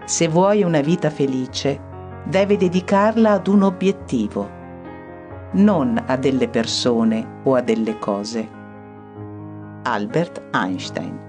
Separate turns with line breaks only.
Se vuoi una vita felice, devi dedicarla ad un obiettivo, non a delle persone o a delle cose. Albert Einstein.